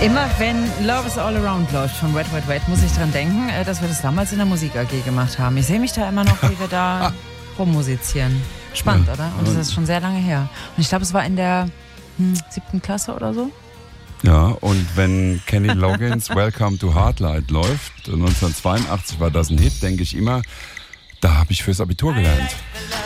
Immer wenn Love is All Around läuft von Wet, Wet, Wet, muss ich dran denken, dass wir das damals in der Musik AG gemacht haben. Ich sehe mich da immer noch, wie wir da rummusizieren. Spannend, oder? Und das ist schon sehr lange her. Und ich glaube, es war in der 7. Klasse oder so. Ja, und wenn Kenny Loggins Welcome to Hardlight läuft, 1982 war das ein Hit, denke ich immer, da habe ich fürs Abitur gelernt.